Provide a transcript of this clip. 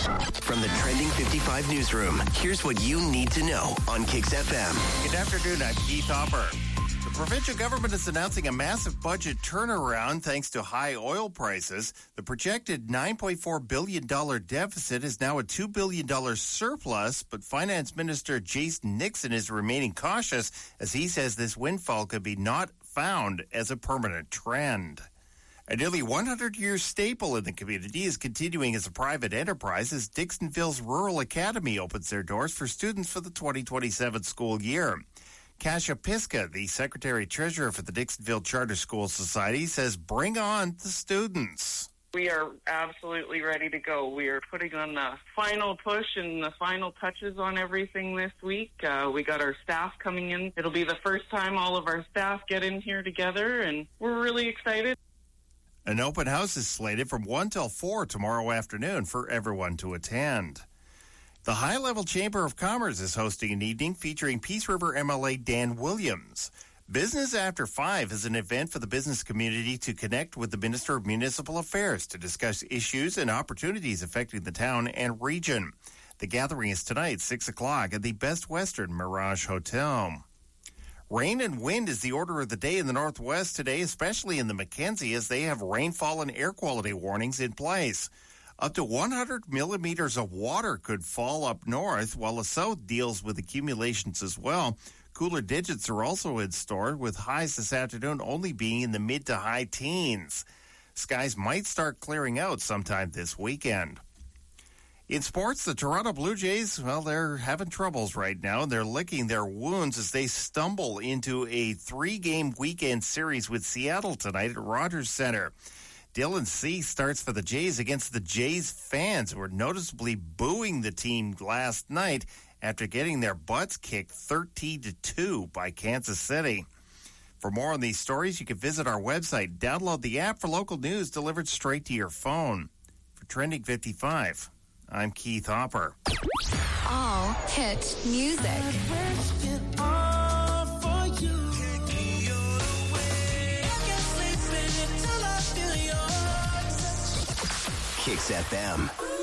From the Trending 55 newsroom, here's what you need to know on Kicks FM. Good afternoon, I'm Keith Hopper. The provincial government is announcing a massive budget turnaround thanks to high oil prices. The projected $9.4 billion deficit is now a $2 billion surplus, but Finance Minister Jason Nixon is remaining cautious as he says this windfall could be not found as a permanent trend. A nearly 100-year staple in the community is continuing as a private enterprise as Dixonville's Rural Academy opens their doors for students for the 2027 school year. Kasia Piska, the Secretary-Treasurer for the Dixonville Charter School Society, says bring on the students. We are absolutely ready to go. We are putting on the final push and the final touches on everything this week. We got our staff coming in. It'll be the first time all of our staff get in here together, and we're really excited. An open house is slated from 1 till 4 tomorrow afternoon for everyone to attend. The High Level Chamber of Commerce is hosting an evening featuring Peace River MLA Dan Williams. Business After 5 is an event for the business community to connect with the Minister of Municipal Affairs to discuss issues and opportunities affecting the town and region. The gathering is tonight, 6 o'clock, at the Best Western Mirage Hotel. Rain and wind is the order of the day in the Northwest today, especially in the Mackenzie, as they have rainfall and air quality warnings in place. Up to 100 millimeters of water could fall up north, while the south deals with accumulations as well. Cooler digits are also in store, with highs this afternoon only being in the mid to high teens. Skies might start clearing out sometime this weekend. In sports, the Toronto Blue Jays, well, they're having troubles right now. They're licking their wounds as they stumble into a 3-game weekend series with Seattle tonight at Rogers Centre. Dylan Cease starts for the Jays against the Jays fans who were noticeably booing the team last night after getting their butts kicked 13-2 by Kansas City. For more on these stories, you can visit our website. Download the app for local news delivered straight to your phone. For Trending 55, I'm Keith Hopper. All hit music. Kicks FM.